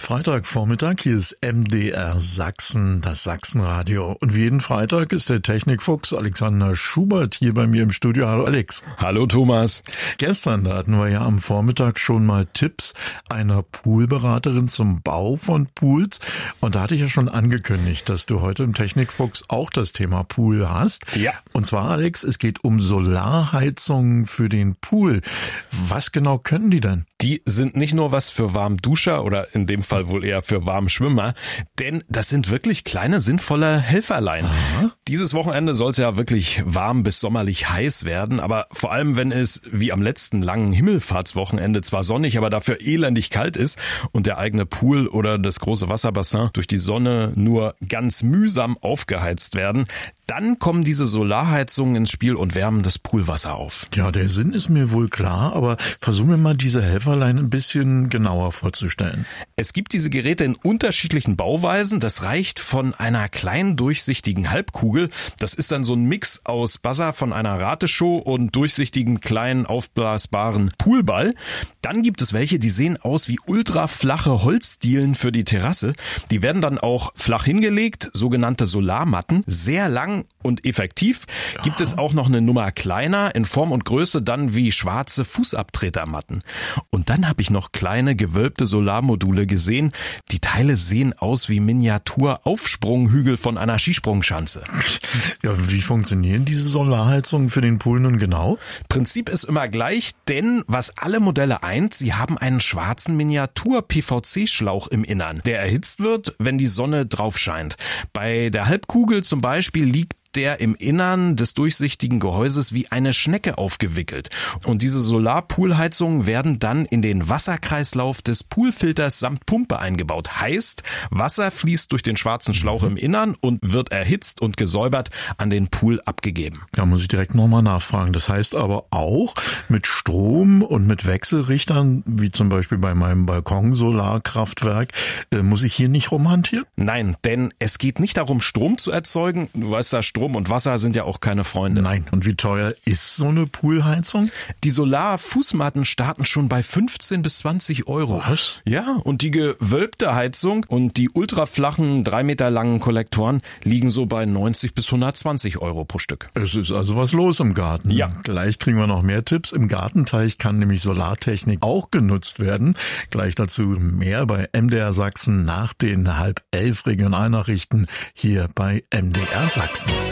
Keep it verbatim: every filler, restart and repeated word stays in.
Freitagvormittag, hier ist M D R Sachsen, das Sachsenradio. Und wie jeden Freitag ist der Technikfuchs Alexander Schubert hier bei mir im Studio. Hallo Alex. Hallo Thomas. Gestern, da hatten wir ja am Vormittag schon mal Tipps einer Poolberaterin zum Bau von Pools. Und da hatte ich ja schon angekündigt, dass du heute im Technikfuchs auch das Thema Pool hast. Ja. Und zwar, Alex, es geht um Solarheizungen für den Pool. Was genau können die denn? Die sind nicht nur was für Warmduscher oder in dem Fall wohl eher für Warmschwimmer, denn das sind wirklich kleine, sinnvolle Helferlein. Aha. Dieses Wochenende soll es ja wirklich warm bis sommerlich heiß werden, aber vor allem, wenn es wie am letzten langen Himmelfahrtswochenende zwar sonnig, aber dafür elendig kalt ist und der eigene Pool oder das große Wasserbassin durch die Sonne nur ganz mühsam aufgeheizt werden, dann kommen diese Solarheizungen ins Spiel und wärmen das Poolwasser auf. Ja, der Sinn ist mir wohl klar, aber versuchen wir mal diese Helferlein ein bisschen genauer vorzustellen. Es gibt diese Geräte in unterschiedlichen Bauweisen. Das reicht von einer kleinen durchsichtigen Halbkugel. Das ist dann so ein Mix aus Buzzer von einer Rateshow und durchsichtigen kleinen aufblasbaren Poolball. Dann gibt es welche, die sehen aus wie ultraflache Holzdielen für die Terrasse. Die werden dann auch flach hingelegt, sogenannte Solarmatten, sehr lang und effektiv. Gibt es auch noch eine Nummer kleiner, in Form und Größe dann wie schwarze Fußabtretermatten. Und dann habe ich noch kleine gewölbte Solarmodule gesehen. Die Teile sehen aus wie Miniatur-Aufsprunghügel von einer Skisprungschanze. Ja, wie funktionieren diese Solarheizungen für den Pool nun genau? Prinzip ist immer gleich, denn was alle Modelle eint, sie haben einen schwarzen Miniatur-P V C-Schlauch im Innern, der erhitzt wird, wenn die Sonne drauf scheint. Bei der Halbkugel zum Beispiel liegt der im Innern des durchsichtigen Gehäuses wie eine Schnecke aufgewickelt. Und diese Solarpoolheizungen werden dann in den Wasserkreislauf des Poolfilters samt Pumpe eingebaut. Heißt, Wasser fließt durch den schwarzen Schlauch im Innern und wird erhitzt und gesäubert an den Pool abgegeben. Da muss ich direkt nochmal nachfragen. Das heißt aber auch mit Strom und mit Wechselrichtern, wie zum Beispiel bei meinem Balkon-Solarkraftwerk, äh, muss ich hier nicht rumhantieren? Nein, denn es geht nicht darum, Strom zu erzeugen. Du weißt ja, Strom und Wasser sind ja auch keine Freunde. Nein. Und wie teuer ist so eine Poolheizung? Die Solarfußmatten starten schon bei fünfzehn bis zwanzig Euro. Was? Ja, und die gewölbte Heizung und die ultraflachen, drei Meter langen Kollektoren liegen so bei neunzig bis hundertzwanzig Euro pro Stück. Es ist also was los im Garten. Ja. Gleich kriegen wir noch mehr Tipps. Im Gartenteich kann nämlich Solartechnik auch genutzt werden. Gleich dazu mehr bei M D R Sachsen nach den halb elf Regionalnachrichten hier bei M D R Sachsen.